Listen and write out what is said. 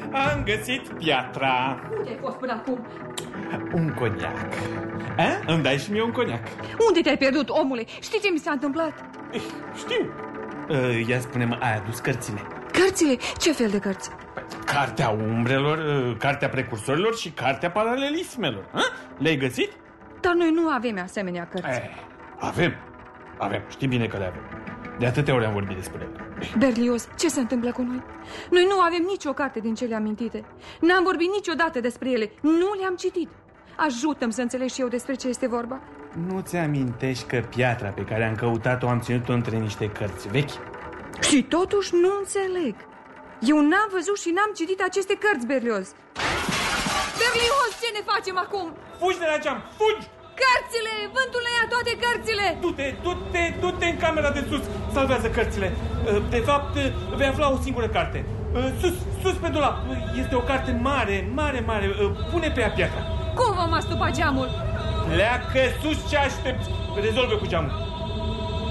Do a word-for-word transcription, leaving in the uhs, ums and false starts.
am găsit piatra. Unde ai fost până acum? Un coniac. A? Îmi dai și mie un coniac. Unde te-ai pierdut, omule? Știi ce mi s-a întâmplat? Eh, știu. uh, Ia spune-mă, ai adus cărțile? Cărțile? Ce fel de cărți? Cartea umbrelor, uh, cartea precursorilor și cartea paralelismelor. A? Le-ai găsit? Dar noi nu avem asemenea cărți. Eh, avem. Avem, știi bine că le avem. De atâtea ori am vorbit despre ele. Berlioz, ce se întâmplă cu noi? Noi nu avem nicio carte din cele amintite. N-am vorbit niciodată despre ele. Nu le-am citit. Ajută-mi să înțeleg și eu despre ce este vorba. Nu-ți amintești că piatra pe care am căutat-o am ținut-o între niște cărți vechi? Și totuși nu înțeleg. Eu n-am văzut și n-am citit aceste cărți, Berlioz. Berlioz, ce ne facem acum? Fugi de la geam, fugi! Cărțile! Vântul ne ia toate cărțile! Du-te, du-te, du-te în camera de sus. Salvează cărțile. De fapt, vei afla o singură carte. Sus, sus pe dulap. Este o carte mare, mare, mare. Pune pe ea piatra. Cum vom astupa geamul? Pleacă sus, ce aștepți? Rezolvă cu geamul.